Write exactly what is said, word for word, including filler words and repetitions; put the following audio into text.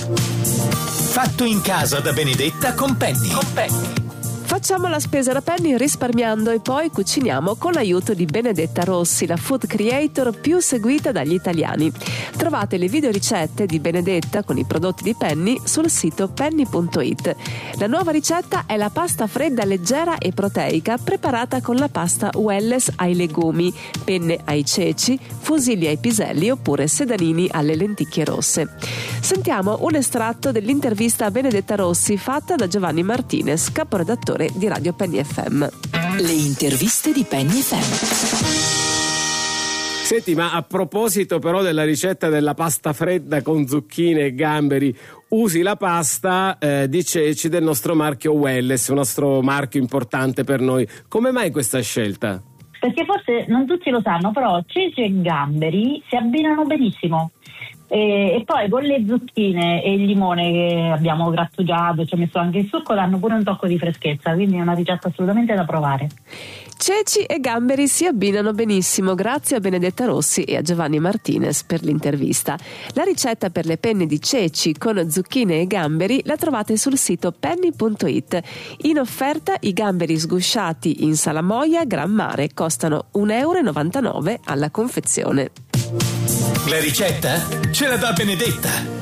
Fatto in casa da Benedetta con Penny. Con Penny. Facciamo la spesa da Penny risparmiando e poi cuciniamo con l'aiuto di Benedetta Rossi, la food creator più seguita dagli italiani. Trovate le video ricette di Benedetta con i prodotti di Penny sul sito penny punto it. La nuova ricetta è la pasta fredda leggera e proteica preparata con la pasta Welles ai legumi, penne ai ceci, fusilli ai piselli oppure sedanini alle lenticchie rosse. Sentiamo un estratto dell'intervista a Benedetta Rossi fatta da Giovanni Martinez, caporedattore di Radio Penny F M. Le interviste di Penny F M. Senti, ma a proposito però della ricetta della pasta fredda con zucchine e gamberi, usi la pasta eh, di ceci del nostro marchio Welles, un nostro marchio importante per noi. Come mai questa scelta? Perché forse non tutti lo sanno, però ceci e gamberi si abbinano benissimo. E, e poi con le zucchine e il limone che abbiamo grattugiato, ci ho messo anche il succo, danno pure un tocco di freschezza, quindi è una ricetta assolutamente da provare. Ceci e gamberi si abbinano benissimo, grazie a Benedetta Rossi e a Giovanni Martinez per l'intervista. La ricetta per le penne di ceci con zucchine e gamberi la trovate sul sito penny punto it. In offerta i gamberi sgusciati in salamoia Gran Mare costano un euro e novantanove alla confezione. La ricetta ce la dà Benedetta.